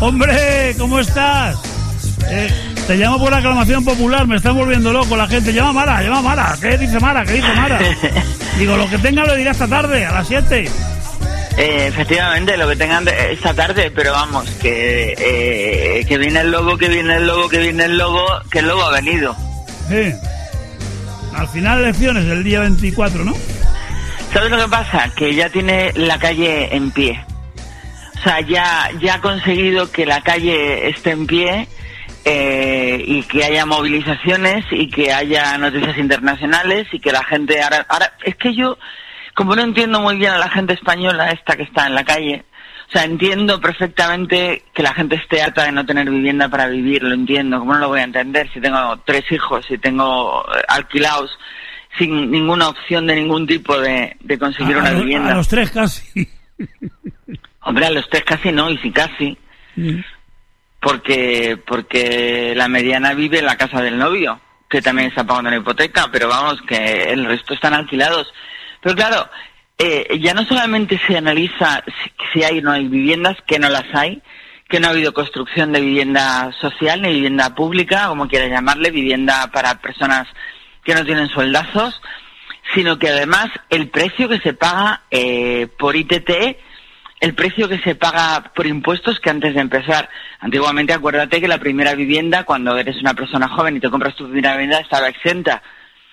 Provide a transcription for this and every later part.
Hombre, ¿cómo estás? Te llamo por aclamación popular, me están volviendo loco la gente. Llama Mara. ¿Qué dice Mara? Digo, lo que tenga lo diré esta tarde, a las 7. Efectivamente, lo que tengan esta tarde, pero vamos, que viene el lobo, que el lobo ha venido. Sí. Al final elecciones el día 24, ¿no? ¿Sabes lo que pasa? Que ya tiene la calle en pie. O sea, ya ha conseguido que la calle esté en pie y que haya movilizaciones y que haya noticias internacionales y que la gente... Ahora es que yo, como no entiendo muy bien a la gente española esta que está en la calle, o sea, entiendo perfectamente que la gente esté harta de no tener vivienda para vivir, lo entiendo. ¿Cómo no lo voy a entender si tengo 3 hijos, si tengo alquilados, sin ninguna opción de ningún tipo de conseguir una vivienda? A los 3 casi. Hombre, a los 3 casi no, y sí casi. Porque la mediana vive en la casa del novio, que también está pagando la hipoteca, pero vamos, que el resto están alquilados. Pero claro, ya no solamente se analiza si hay o no hay viviendas, que no las hay, que no ha habido construcción de vivienda social ni vivienda pública, como quiera llamarle, vivienda para personas que no tienen sueldazos, sino que además el precio que se paga por ITT, el precio que se paga por impuestos, que antes de empezar, antiguamente acuérdate que la primera vivienda, cuando eres una persona joven y te compras tu primera vivienda, estaba exenta.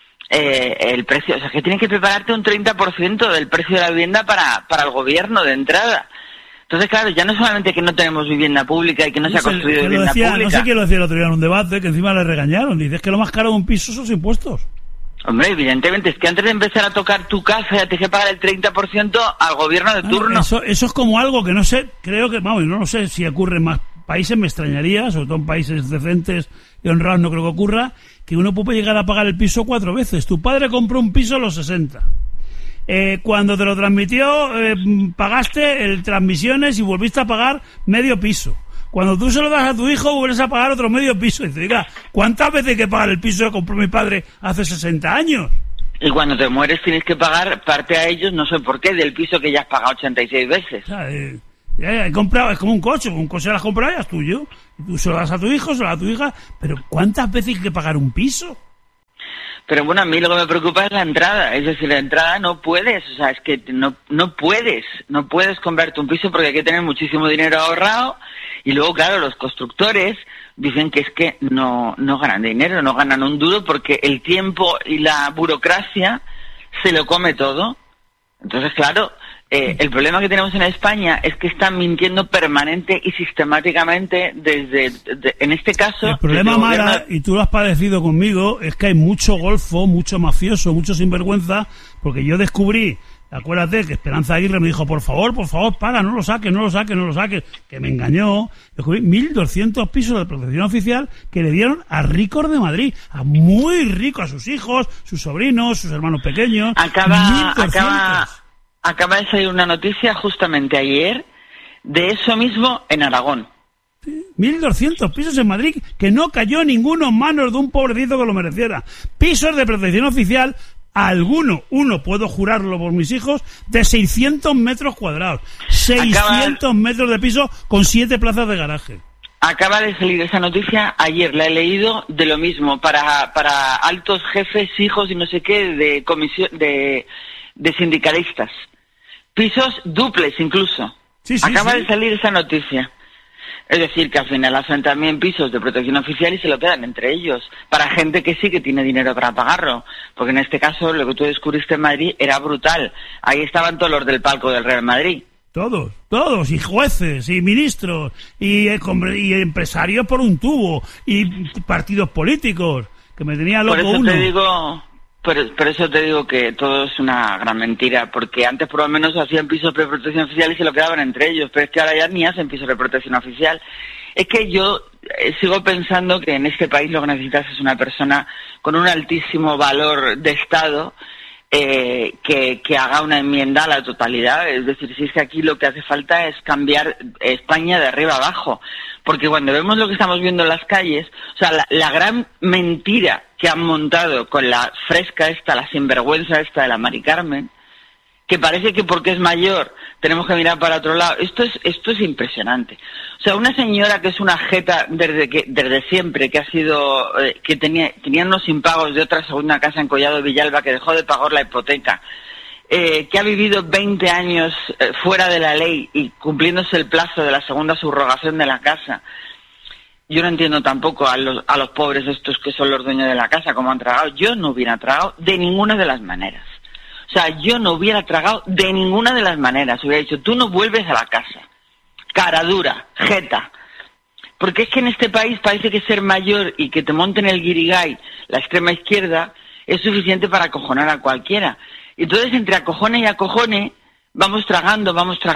El precio, o sea, que tienes que prepararte un 30% del precio de la vivienda para el gobierno de entrada. Entonces, claro, ya no solamente que no tenemos vivienda pública y que no se ha construido vivienda pública. No sé quién lo decía el otro día en un debate, que encima le regañaron. Dices que lo más caro de un piso son los impuestos. Hombre, evidentemente, es que antes de empezar a tocar tu casa ya tienes que pagar el 30% al gobierno de turno. Eso es como algo que no sé, creo que, vamos, no sé si ocurre en más países, me extrañaría, sobre todo en países decentes y honrados no creo que ocurra, que uno puede llegar a pagar el piso 4 veces. Tu padre compró un piso a los 60. Cuando te lo transmitió, pagaste el transmisiones y volviste a pagar medio piso. Cuando tú se lo das a tu hijo, vuelves a pagar otro medio piso. Y te diga, ¿cuántas veces hay que pagar el piso que compró mi padre hace 60 años? Y cuando te mueres tienes que pagar parte a ellos, no sé por qué, del piso que ya has pagado 86 veces. O sea, he comprado, es como un coche lo has comprado ya es tuyo. Y tú se lo das a tu hijo, se lo das a tu hija, pero ¿cuántas veces hay que pagar un piso? Pero bueno, a mí lo que me preocupa es la entrada, es decir, la entrada no puedes, o sea, es que no puedes comprarte un piso porque hay que tener muchísimo dinero ahorrado y luego, claro, los constructores dicen que es que no ganan dinero, no ganan un duro porque el tiempo y la burocracia se lo come todo. Entonces, claro, el problema que tenemos en España es que están mintiendo permanente y sistemáticamente en este caso... El problema, Mara, y tú lo has padecido conmigo, es que hay mucho golfo, mucho mafioso, mucho sinvergüenza, porque yo descubrí, acuérdate que Esperanza Aguirre me dijo, por favor, paga, no lo saques, que me engañó. Descubrí 1.200 pisos de protección oficial que le dieron a ricos de Madrid, a muy ricos, a sus hijos, sus sobrinos, sus hermanos pequeños. Acaba de salir una noticia justamente ayer de eso mismo en Aragón. 1.200 pisos en Madrid que no cayó ninguno en manos de un pobrecito que lo mereciera. Pisos de protección oficial, uno puedo jurarlo por mis hijos, de 600 metros cuadrados. 600 metros de piso con 7 plazas de garaje. Acaba de salir esa noticia, ayer la he leído, de lo mismo, para altos jefes, hijos y no sé qué, de comisión, de sindicalistas. Pisos duples incluso. Acaba de salir esa noticia. Es decir, que al final hacen también pisos de protección oficial y se lo quedan entre ellos. Para gente que sí que tiene dinero para pagarlo. Porque en este caso, lo que tú descubriste en Madrid era brutal. Ahí estaban todos los del palco del Real Madrid. Todos, y jueces, y ministros, y empresarios por un tubo, y partidos políticos, que me tenía loco uno. Por eso te digo que todo es una gran mentira, porque antes por lo menos hacían pisos de protección oficial y se lo quedaban entre ellos, pero es que ahora ya ni hacen pisos de protección oficial. Es que yo sigo pensando que en este país lo que necesitas es una persona con un altísimo valor de Estado, que haga una enmienda a la totalidad. Es decir, si es que aquí lo que hace falta es cambiar España de arriba abajo, porque cuando vemos lo que estamos viendo en las calles, o sea, la gran mentira que han montado con la fresca esta, la sinvergüenza esta de la Mari Carmen, que parece que porque es mayor tenemos que mirar para otro lado. Esto es impresionante. O sea, una señora que es una jeta desde siempre, que ha sido, que tenía unos impagos de otra segunda casa en Collado Villalba, que dejó de pagar la hipoteca, que ha vivido 20 años fuera de la ley y cumpliéndose el plazo de la segunda subrogación de la casa. Yo no entiendo tampoco a los pobres estos que son los dueños de la casa cómo han tragado. Yo no hubiera tragado de ninguna de las maneras. O sea, yo no hubiera tragado de ninguna de las maneras. Hubiera dicho, tú no vuelves a la casa. Cara dura, jeta. Porque es que en este país parece que ser mayor y que te monten el guirigay, la extrema izquierda, es suficiente para acojonar a cualquiera. Entonces, entre acojone y acojone, vamos tragando.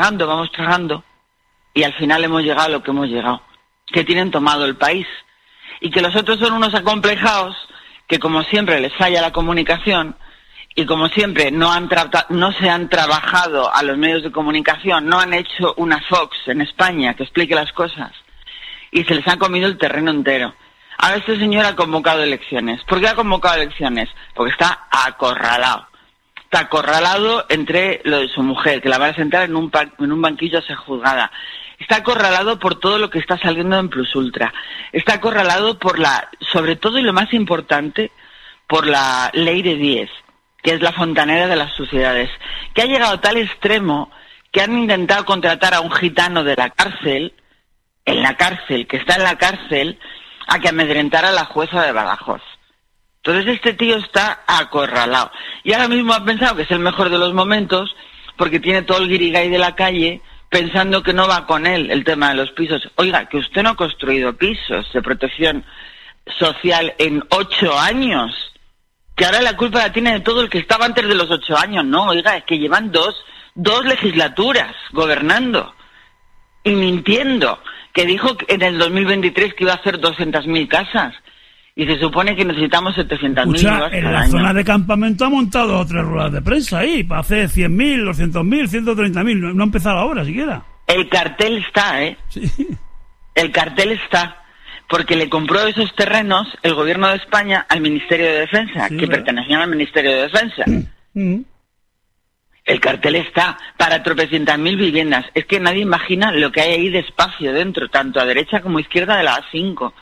Y al final hemos llegado a lo que hemos llegado. Que tienen tomado el país. Y que los otros son unos acomplejados que, como siempre, les falla la comunicación. Y como siempre no se han trabajado a los medios de comunicación, no han hecho una Fox en España que explique las cosas, y se les ha comido el terreno entero. Ahora este señor ha convocado elecciones. ¿Por qué ha convocado elecciones? Porque está acorralado. Está acorralado entre lo de su mujer, que la van a sentar en un banquillo a ser juzgada. Está acorralado por todo lo que está saliendo en Plus Ultra. Está acorralado sobre todo y lo más importante, por la ley de 10. Que es la fontanera de las suciedades, que ha llegado a tal extremo que han intentado contratar a un gitano de la cárcel, que está en la cárcel, a que amedrentara a la jueza de Badajoz. Entonces este tío está acorralado. Y ahora mismo ha pensado que es el mejor de los momentos, porque tiene todo el guirigay de la calle, pensando que no va con él el tema de los pisos. Oiga, que usted no ha construido pisos de protección social en 8 años. Que ahora la culpa la tiene de todo el que estaba antes de los 8 años. No, oiga, es que llevan dos legislaturas gobernando y mintiendo. Que dijo en el 2023 que iba a hacer 200.000 casas. Y se supone que necesitamos 700.000 nuevas en cada la año. zona de campamento ha montado 3 ruedas de prensa ahí, para hacer 100.000, 200.000, 130.000. No ha empezado ahora siquiera. El cartel está, Sí. El cartel está. Porque le compró esos terrenos el gobierno de España al Ministerio de Defensa, sí, que ¿verdad? pertenecían al Ministerio de Defensa. El cartel está para tropecientas mil viviendas. Es que nadie imagina lo que hay ahí de espacio dentro, tanto a derecha como a izquierda de la A5.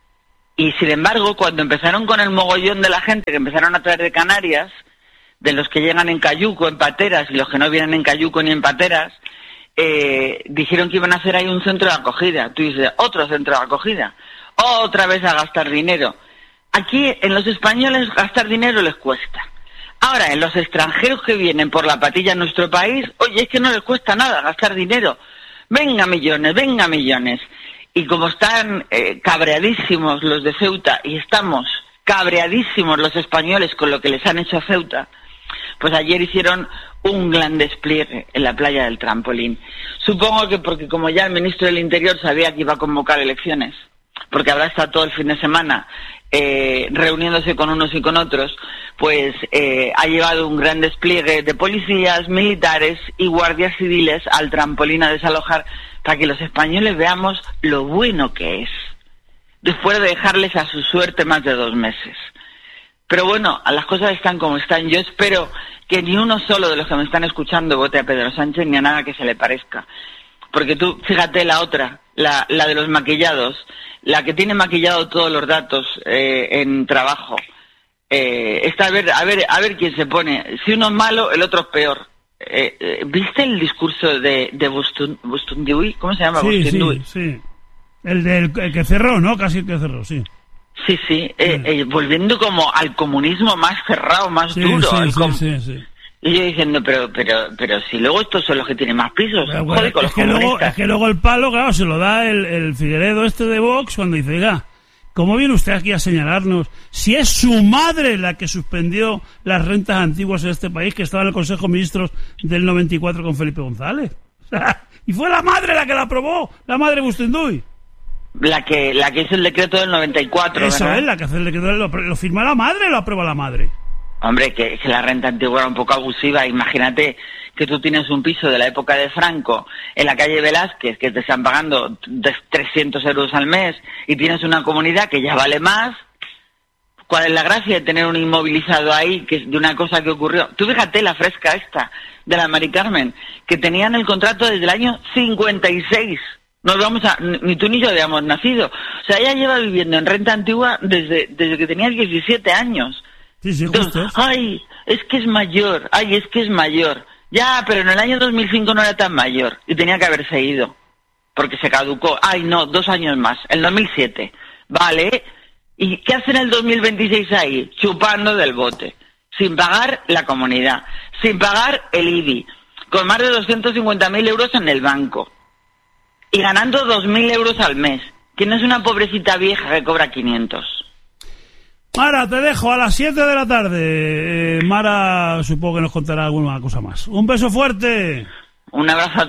Y sin embargo, cuando empezaron con el mogollón de la gente que empezaron a traer de Canarias, de los que llegan en cayuco, en pateras, y los que no vienen en cayuco ni en pateras, dijeron que iban a hacer ahí un centro de acogida. Tú dices, otro centro de acogida. Otra vez a gastar dinero. Aquí, en los españoles, gastar dinero les cuesta. Ahora, en los extranjeros que vienen por la patilla a nuestro país, oye, es que no les cuesta nada gastar dinero. Venga millones. Y como están cabreadísimos los de Ceuta, y estamos cabreadísimos los españoles con lo que les han hecho a Ceuta, pues ayer hicieron un gran despliegue en la playa del Trampolín. Supongo que porque como ya el ministro del Interior sabía que iba a convocar elecciones, porque habrá estado todo el fin de semana reuniéndose con unos y con otros, pues ha llevado un gran despliegue de policías, militares y guardias civiles al Trampolín a desalojar, para que los españoles veamos lo bueno que es, después de dejarles a su suerte más de 2 meses. Pero bueno, las cosas están como están. Yo espero que ni uno solo de los que me están escuchando vote a Pedro Sánchez ni a nada que se le parezca. Porque tú, fíjate la otra, la de los maquillados, la que tiene maquillado todos los datos en trabajo. Está a ver quién se pone. Si uno es malo, el otro es peor. ¿Viste el discurso de Bustundiui? ¿Cómo se llama? Bustundiui. Sí. El que cerró, ¿no? Casi el que cerró, sí. Sí. Volviendo como al comunismo más cerrado, más duro. Sí. Y yo diciendo, pero si luego estos son los que tienen más pisos. Pero, bueno, joder, con los comunistas. Es que luego el palo, claro, se lo da el Figueredo este de Vox cuando dice, oiga, ¿cómo viene usted aquí a señalarnos si es su madre la que suspendió las rentas antiguas en este país, que estaba en el Consejo de Ministros del 94 con Felipe González? Y fue la madre la que la aprobó, la madre Bustundiui. La que hizo el decreto del 94, Eso ¿verdad? es, la que hace el decreto, lo firma la madre o lo aprueba la madre. Hombre, que la renta antigua era un poco abusiva. Imagínate que tú tienes un piso de la época de Franco en la calle Velázquez, que te están pagando 300 euros al mes, y tienes una comunidad que ya vale más. ¿Cuál es la gracia de tener un inmovilizado ahí, que es de una cosa que ocurrió? Tú fíjate la fresca esta, de la Mari Carmen, que tenían el contrato desde el año 56. Ni tú ni yo habíamos nacido. O sea, ella lleva viviendo en renta antigua desde que tenía 17 años. Sí, justo. Entonces, ay, es que es mayor. Ya, pero en el año 2005 no era tan mayor y tenía que haberse ido, porque se caducó. Ay, no, 2 años más, el 2007. Vale, ¿y qué hace en el 2026 ahí? Chupando del bote, sin pagar la comunidad, sin pagar el IBI, con más de 250.000 euros en el banco y ganando 2.000 euros al mes. Que no es una pobrecita vieja que cobra 500. Mara, te dejo a las 7 de la tarde. Mara, supongo que nos contará alguna cosa más. Un beso fuerte. Un abrazo a todos.